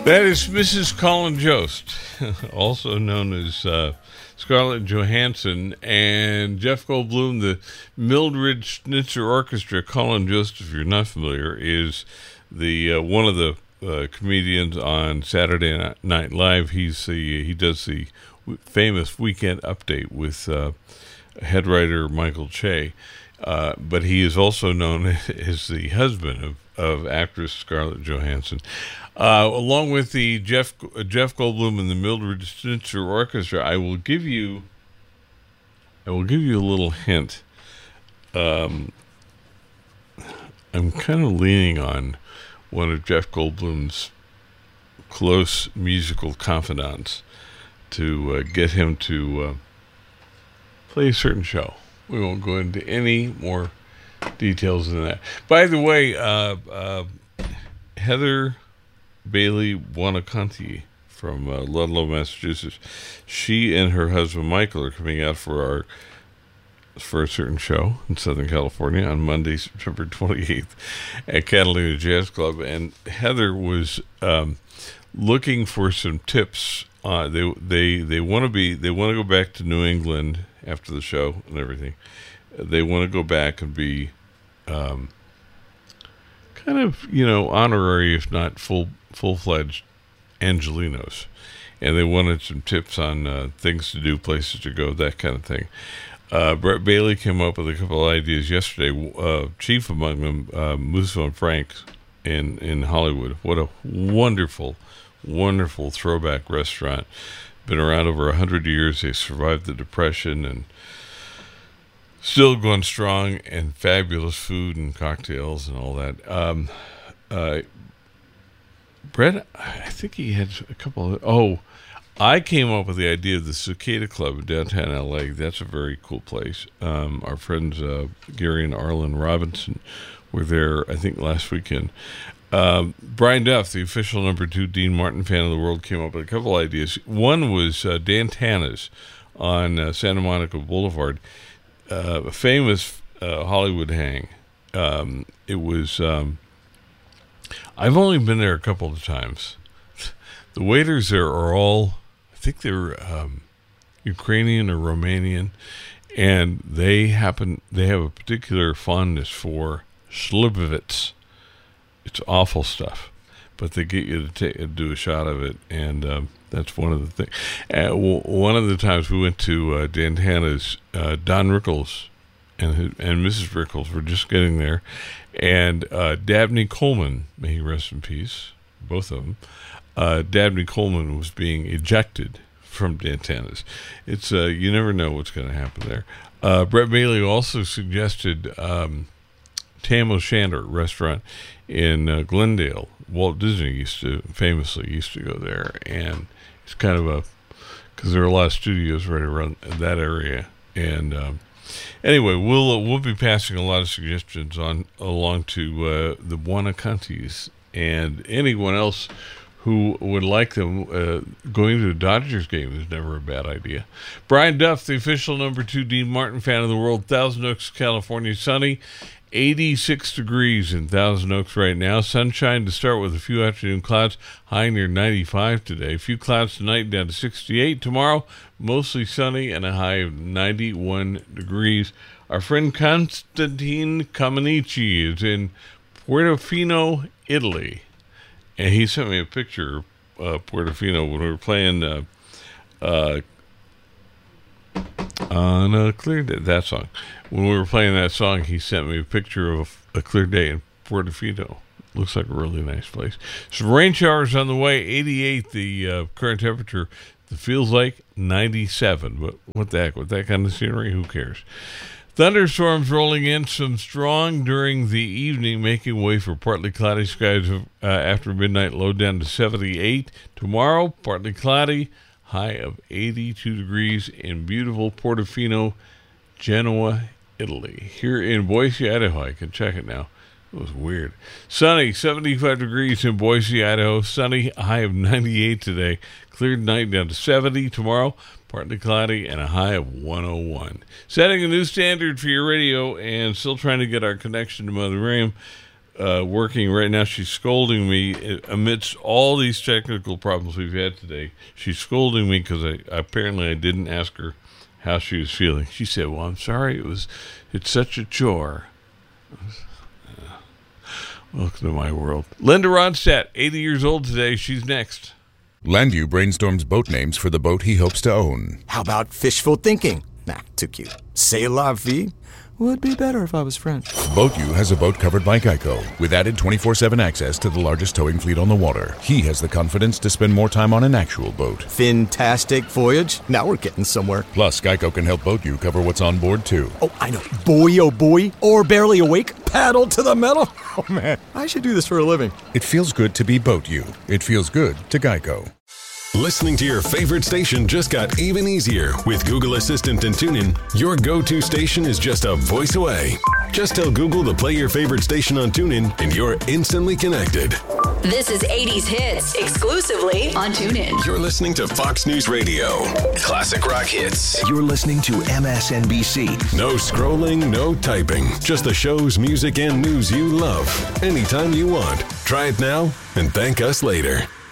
That is Mrs. Colin Jost, also known as Scarlett Johansson, and Jeff Goldblum. The Mildred Schnitzer Orchestra. Colin Jost, if you're not familiar, is the one of the comedians on Saturday Night Live. He does the famous Weekend Update with head writer Michael Che, but he is also known as the husband of actress Scarlett Johansson. Along with the Jeff Goldblum and the Mildred Schnitzer Orchestra, I will give you a little hint. I'm kind of leaning on one of Jeff Goldblum's close musical confidants to get him to play a certain show. We won't go into any more details than that. By the way, Heather Bailey Buonaconti from Ludlow, Massachusetts. She and her husband Michael are coming out for a certain show in Southern California on Monday, September 28th at Catalina Jazz Club. And Heather was looking for some tips. They want to go back to New England after the show and everything. They want to go back and be kind of, honorary, if not full-fledged Angelinos, and they wanted some tips on things to do, places to go, that kind of thing. Brett Bailey came up with a couple of ideas yesterday. Chief among them, Moose Van Frank in Hollywood. What a wonderful, wonderful throwback restaurant. Been around over 100 years. They survived the Depression and still going strong, and fabulous food and cocktails and all that. Brett, I think he had a couple of... I came up with the idea of the Cicada Club in downtown L.A. That's a very cool place. Our friends Gary and Arlen Robinson were there, I think, last weekend. Brian Duff, the official number 2 Dean Martin fan of the world, came up with a couple ideas. One was Dan Tana's on Santa Monica Boulevard, a famous Hollywood hang. It was... I've only been there a couple of times. The waiters there are all, I think they're Ukrainian or Romanian, and they have a particular fondness for Slivovitz. It's awful stuff, but they get you to do a shot of it, and that's one of the things. One of the times we went to Dan Tana's, Don Rickles and Mrs. Rickles were just getting there, and Dabney Coleman, may he rest in peace, both of them. Dabney Coleman was being ejected from Dan Tana's. It's you never know what's going to happen there. Brett Bailey also suggested Tam O'Shanter restaurant in Glendale. Walt Disney famously used to go there, and it's kind of because there are a lot of studios right around that area. And anyway, we'll be passing a lot of suggestions along to the Buonacontis and anyone else who would like them. Going to a Dodgers game is never a bad idea. Brian Duff, the official number 2 Dean Martin fan of the world. Thousand Oaks, California, sunny. 86 degrees in Thousand Oaks right now. Sunshine to start with a few afternoon clouds. High near 95 today. A few clouds tonight down to 68. Tomorrow, mostly sunny and a high of 91 degrees. Our friend Constantine Camanici is in Portofino, Italy. And he sent me a picture of Portofino when we were playing on a clear day, that song. When we were playing that song, he sent me a picture of a clear day in Portofino. Looks like a really nice place. Some rain showers on the way. 88 the current temperature. It feels like 97. But what the heck? With that kind of scenery, who cares? Thunderstorms rolling in, some strong during the evening, making way for partly cloudy skies after midnight, low down to 78. Tomorrow, partly cloudy, high of 82 degrees in beautiful Portofino, Genoa, Italy. Here in Boise, Idaho, I can check it now. It was weird. Sunny, 75 degrees in Boise, Idaho. Sunny, high of 98 today. Cleared night down to 70 tomorrow. Partly cloudy and a high of 101. Setting a new standard for your radio and still trying to get our connection to Mother Miriam. working right now. She's scolding me amidst all these technical problems we've had today. She's scolding me because apparently I didn't ask her how she was feeling. She said, "Well, I'm sorry. It's such a chore." Welcome to my world. Linda Ronstadt, 80 years old today. She's next. Landview brainstorms boat names for the boat he hopes to own. How about fishful thinking? Nah, too cute. C'est la vie? Would be better if I was French. BoatU has a boat covered by Geico, with added 24/7 access to the largest towing fleet on the water. He has the confidence to spend more time on an actual boat. Fantastic voyage. Now we're getting somewhere. Plus, Geico can help BoatU cover what's on board, too. Oh, I know. Boy, oh boy. Or barely awake. Paddle to the metal. Oh, man. I should do this for a living. It feels good to be BoatU. It feels good to Geico. Listening to your favorite station just got even easier. With Google Assistant and TuneIn, your go-to station is just a voice away. Just tell Google to play your favorite station on TuneIn, and you're instantly connected. This is 80s Hits, exclusively on TuneIn. You're listening to Fox News Radio. Classic rock hits. You're listening to MSNBC. No scrolling, no typing. Just the shows, music, and news you love. Anytime you want. Try it now and thank us later.